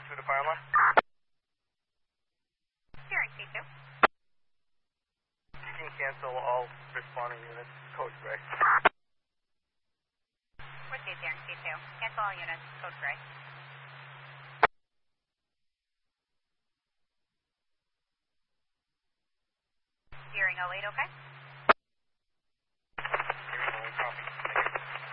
through the fire alarm. Hearing C2. You can cancel all responding units. Code gray. Received, hearing C2. Cancel all units. Code gray. Hearing 08, okay?